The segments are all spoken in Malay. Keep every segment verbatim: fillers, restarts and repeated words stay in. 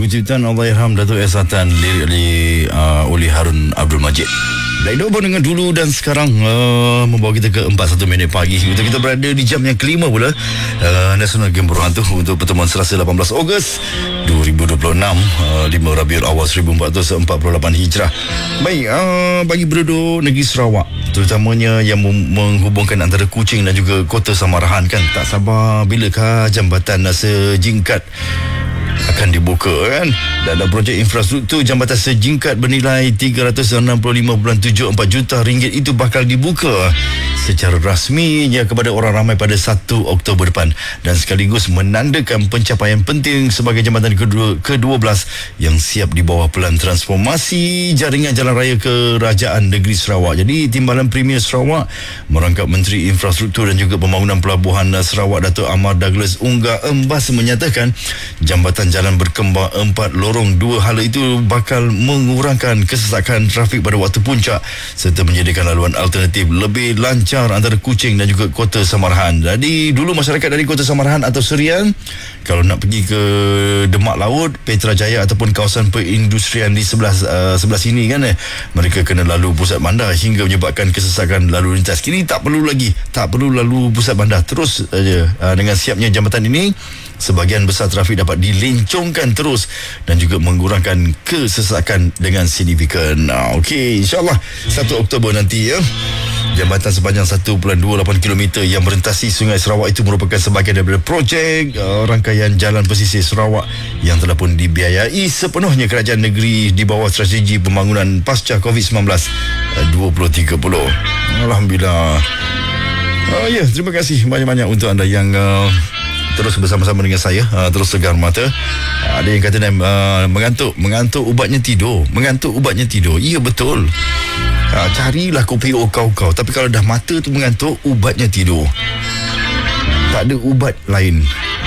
ciptaan Allahyarham Datuk S. Satan, lirik oleh, uh, oleh Harun Abdul Majid. Baik, dua dengan dulu dan sekarang uh, membawa kita ke empat puluh satu minit pagi. Untuk kita berada di jam yang kelima pula, uh, Nasional Game Berhantu untuk pertemuan Selasa lapan belas Ogos dua ribu dua puluh enam, uh, lima Rabiul Awal seribu empat ratus empat puluh lapan Hijrah. Baik, uh, bagi penduduk negeri Sarawak, terutamanya yang menghubungkan antara Kuching dan juga Kota Samarahan, kan tak sabar bilakah jambatan sejingkat akan dibuka, kan? Dan projek infrastruktur jambatan sejingkat bernilai tiga ratus enam puluh lima perpuluhan tujuh empat juta ringgit itu bakal dibuka secara rasminya kepada orang ramai pada satu Oktober depan, dan sekaligus menandakan pencapaian penting sebagai jambatan kedua, kedua belas yang siap di bawah pelan transformasi jaringan jalan raya Kerajaan Negeri Sarawak. Jadi Timbalan Premier Sarawak merangkap Menteri Infrastruktur dan juga Pembangunan Pelabuhan Sarawak Datuk Ahmad Douglas Ungga Embas menyatakan jambatan jalan berkembar empat lorong dua hala itu bakal mengurangkan kesesakan trafik pada waktu puncak serta menyediakan laluan alternatif lebih lancar antara Kuching dan juga Kota Samarahan. Jadi dulu masyarakat dari Kota Samarahan atau Serian kalau nak pergi ke Demak Laut, Petrajaya ataupun kawasan perindustrian di sebelah uh, sebelah sini, kan eh, mereka kena lalu pusat bandar hingga menyebabkan kesesakan lalu lintas. Kini tak perlu lagi, tak perlu lalu pusat bandar. Terus aja uh, dengan siapnya jambatan ini, sebahagian besar trafik dapat dilencongkan terus dan juga mengurangkan kesesakan dengan signifikan. Nah, okey, insyaAllah satu Oktober nanti, ya. Jambatan sepanjang satu perpuluhan dua lapan kilometer yang merentasi Sungai Sarawak itu merupakan sebahagian daripada projek uh, rangkaian jalan pesisir Sarawak yang telah pun dibiayai sepenuhnya kerajaan negeri di bawah strategi pembangunan pasca covid sembilan belas uh, dua ribu tiga puluh. Alhamdulillah. Uh, ya, terima kasih banyak-banyak untuk anda yang uh, terus bersama-sama dengan saya, uh, terus segar mata. Uh, ada yang kata uh, mengantuk, mengantuk ubatnya tidur, mengantuk ubatnya tidur. Ya, betul. Uh, carilah kopi O kau-kau, tapi kalau dah mata tu mengantuk, ubatnya tidur. Tak ada ubat lain.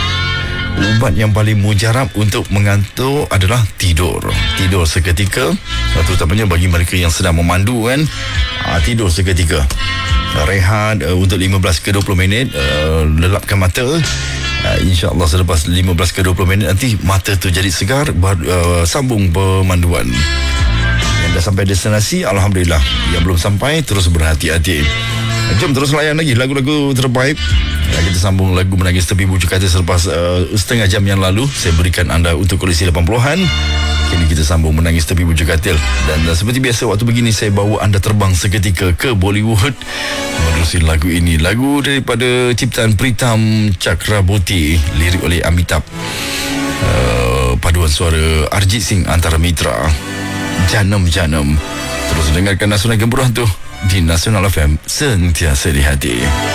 Ubat yang paling mujarab untuk mengantuk adalah tidur. Tidur seketika, uh, terutamanya bagi mereka yang sedang memandu, kan. Uh, tidur seketika. Uh, rehat uh, untuk lima belas ke dua puluh minit, uh, lelapkan mata. Uh, InsyaAllah selepas lima belas ke dua puluh minit nanti mata tu jadi segar, baru, uh, sambung pemanduan. Yang dah sampai destinasi, Alhamdulillah. Yang belum sampai, terus berhati-hati. Jom terus layan lagi lagu-lagu terbaik. Ya, kita sambung lagu Menangis Tepi Bujuk Katil selepas uh, setengah jam yang lalu saya berikan anda untuk kondisi lapan puluhan. Kini kita sambung Menangis Tepi Bujuk Katil. Dan uh, seperti biasa waktu begini saya bawa anda terbang seketika ke Bollywood menerusi lagu ini. Lagu daripada ciptaan Pritam Chakraborty, lirik oleh Amitabh, uh, paduan suara Arjit Singh antara mitra. Janam Janam. Terus dengarkan Nasional Gemburuhan tu di Nasional F M, sentiasa di hati.